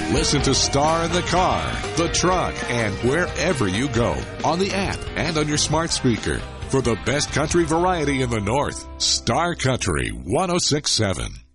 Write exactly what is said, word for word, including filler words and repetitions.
Listen to Star in the car, the truck, and wherever you go on the app and on your smart speaker. For the best country variety in the North, Star Country one oh six point seven.